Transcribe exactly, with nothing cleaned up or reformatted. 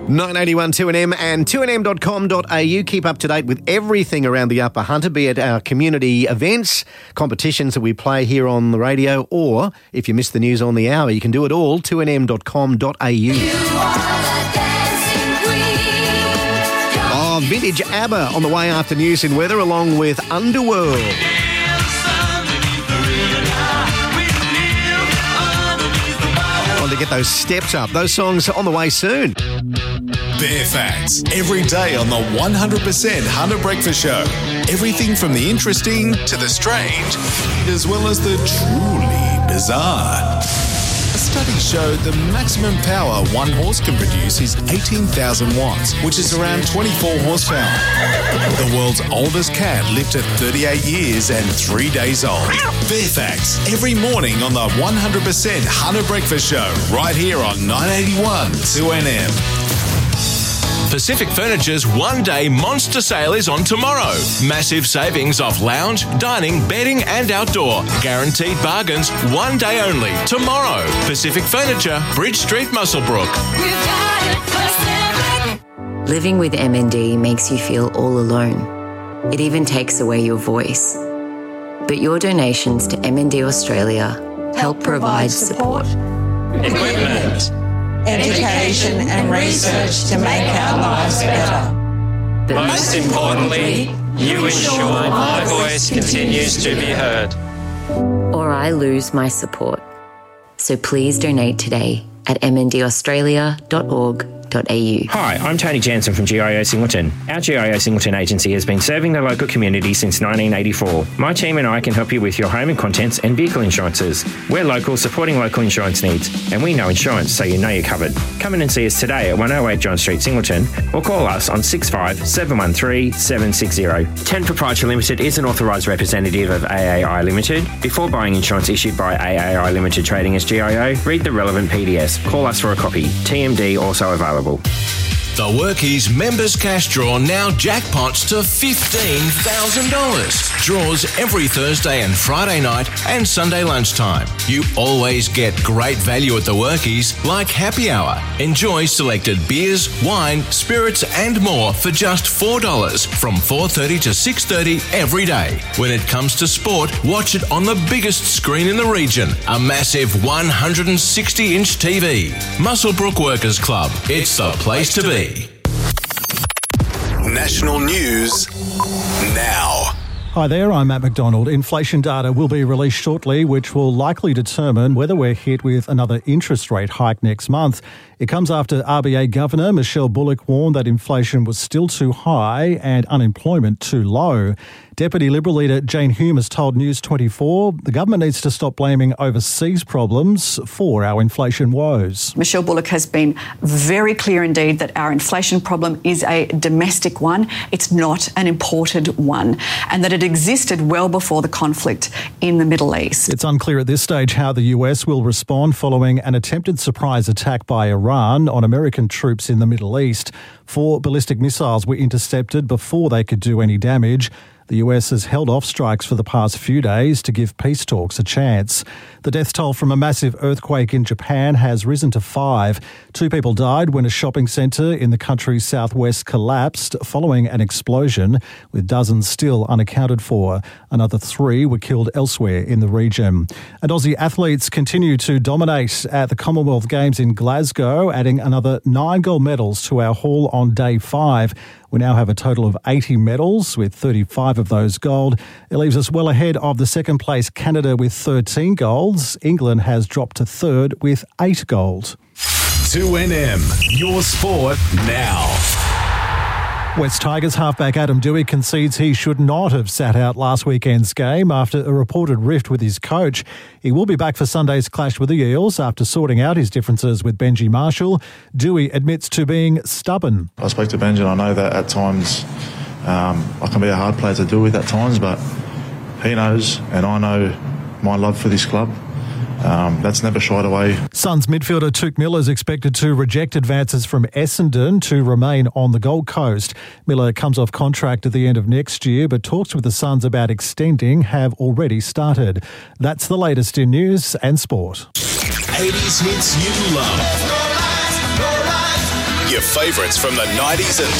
nine eighty-one two N M and two N M dot com dot A U. Keep up to date with everything around the Upper Hunter, be it our community events, competitions that we play here on the radio, or if you miss the news on the hour, you can do it all, two N M dot com dot A U. Oh, vintage ABBA on the way after news and weather, along with Underworld. To get those steps up. Those songs are on the way soon. Bare Facts, every day on the one hundred percent Hunter Breakfast Show. Everything from the interesting to the strange, as well as the truly bizarre. A study showed the maximum power one horse can produce is eighteen thousand watts, which is around twenty-four horsepower. The world's oldest cat lived at thirty-eight years and three days old. Bare Facts, every morning on the one hundred percent Hunter Breakfast Show, right here on nine eighty-one two N M. Pacific Furniture's one-day monster sale is on tomorrow. Massive savings off lounge, dining, bedding and outdoor. Guaranteed bargains, one day only, tomorrow. Pacific Furniture, Bridge Street, Muswellbrook. Living with M N D makes you feel all alone. It even takes away your voice. But your donations to M N D Australia help provide support. Equipment, education and research to make our lives better. But most importantly, you ensure my voice continues to be heard. Or I lose my support. So please donate today at m n d australia dot org dot a u. Hi, I'm Tony Jansen from G I O Singleton. Our G I O Singleton agency has been serving the local community since nineteen eighty-four. My team and I can help you with your home and contents and vehicle insurances. We're local, supporting local insurance needs, and we know insurance, so you know you're covered. Come in and see us today at one oh eight John Street, Singleton, or call us on six five seven one three seven six zero. ten Proprietary Limited is an authorised representative of A A I Limited. Before buying insurance issued by A A I Limited trading as G I O, read the relevant P D S. Call us for a copy. T M D also available. The Workies Members Cash Draw now jackpots to fifteen thousand dollars. Draws every Thursday and Friday night and Sunday lunchtime. You always get great value at the Workies, like happy hour. Enjoy selected beers, wine, spirits and more for just four dollars from four thirty to six thirty every day. When it comes to sport, watch it on the biggest screen in the region, a massive one hundred sixty inch T V. Muswellbrook Workers Club. It's the place to be. National news now. Hi there, I'm Matt McDonald. Inflation data will be released shortly, which will likely determine whether we're hit with another interest rate hike next month. It comes after R B A Governor Michelle Bullock warned that inflation was still too high and unemployment too low. Deputy Liberal leader Jane Hume has told News twenty-four the government needs to stop blaming overseas problems for our inflation woes. Michelle Bullock has been very clear indeed that our inflation problem is a domestic one. It's not an imported one, and that it existed well before the conflict in the Middle East. It's unclear at this stage how the U S will respond following an attempted surprise attack by Iran on American troops in the Middle East. Four ballistic missiles were intercepted before they could do any damage. The U S has held off strikes for the past few days to give peace talks a chance. The death toll from a massive earthquake in Japan has risen to five. Two people died when a shopping centre in the country's southwest collapsed following an explosion, with dozens still unaccounted for. Another three were killed elsewhere in the region. And Aussie athletes continue to dominate at the Commonwealth Games in Glasgow, adding another nine gold medals to our haul on day five. We now have a total of eighty medals, with thirty-five of those gold. It leaves us well ahead of the second place Canada with thirteen golds. England has dropped to third with eight gold. two N M, your sport now. West Tigers halfback Adam Dewey concedes he should not have sat out last weekend's game after a reported rift with his coach. He will be back for Sunday's clash with the Eels after sorting out his differences with Benji Marshall. Dewey admits to being stubborn. I spoke to Benji and I know that at times um, I can be a hard player to deal with at times, but he knows and I know my love for this club. Um, that's never shied away. Suns midfielder Touk Miller is expected to reject advances from Essendon to remain on the Gold Coast. Miller comes off contract at the end of next year, but talks with the Suns about extending have already started. That's the latest in news and sport. eighties hits you love. Your your favourites from the nineties and